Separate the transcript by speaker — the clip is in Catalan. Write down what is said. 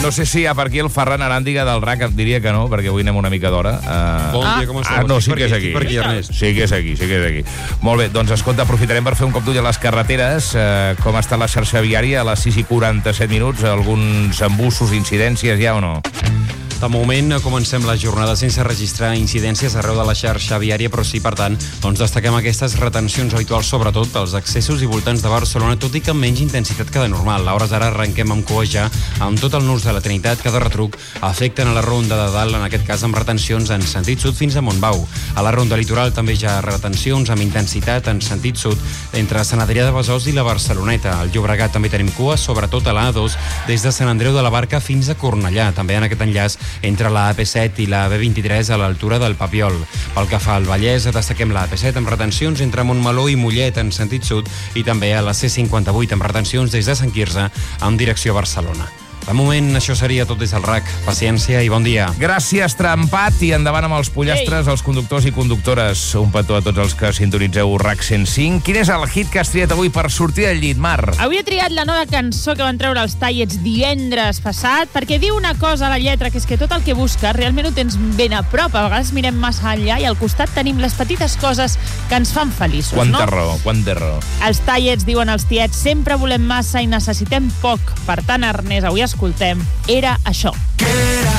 Speaker 1: No sé si hi ha per aquí el Ferran Aràndiga del RAC, et diria que no, perquè avui anem una mica d'hora.
Speaker 2: Bon dia, com esteu?
Speaker 1: No, sí que és aquí.
Speaker 2: Per aquí, Ernest.
Speaker 1: Sí que és aquí. Molt bé, doncs escolta, aprofitarem per fer un cop d'ull a les carreteres. Com està la xarxa viària a les 6:47 minuts? Alguns embussos, incidències ja o no?
Speaker 2: De moment comencem la jornada sense registrar incidències arreu de la xarxa viària, però sí, per tant, doncs destaquem aquestes retencions habituals, sobretot als accessos i voltants de Barcelona, tot i que amb menys intensitat que de normal. A hores d'ara arrenquem amb cua ja amb tot el nus de la Trinitat, que de retruc afecten a la ronda de dalt, en aquest cas amb retencions en sentit sud fins a Montbau. A la ronda litoral també hi ha retencions amb intensitat en sentit sud entre Sant Adrià de Besòs i la Barceloneta. Al Llobregat també tenim cua, sobretot a la A2, des de Sant Andreu de la Barca fins a Cornellà. També en aquest enllaç entre la AP7 i la B23 a l'altura del Papiol. Pel que fa al Vallès, destaquem la AP7 amb retencions entre Montmeló i Mollet en sentit sud i també a la C58 amb retencions des de Sant Quirze en direcció a Barcelona. De moment, això seria tot des del RAC. Paciència i bon dia.
Speaker 1: Gràcies, Trempat, i endavant amb els pollastres, els conductors i conductores. Un petó a tots els que sintonitzeu RAC 105. Quin és el hit que has triat avui per sortir del llit, Mar?
Speaker 3: Avui he triat la nova cançó que van treure els Tallets divendres passat, perquè diu una cosa a la lletra, que és que tot el que busques realment ho tens ben a prop. A vegades mirem massa enllà i al costat tenim les petites coses que ens fan feliços,
Speaker 1: Quanta raó.
Speaker 3: Els Tallets diuen als tiets: sempre volem massa i necessitem poc. Per tant, Ernest, avui escoltem Era això.